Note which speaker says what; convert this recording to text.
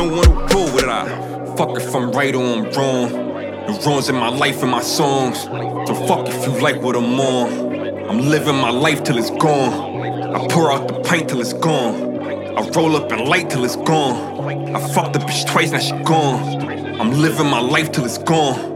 Speaker 1: don't wanna roll with I. Fuck if I'm right or I'm wrong. The wrongs in my life and my songs. So fuck if you like what I'm on. I'm living my life till it's gone. I pour out the pint till it's gone. I roll up and light till it's gone. I fucked the bitch twice, now she gone. I'm living my life till it's gone.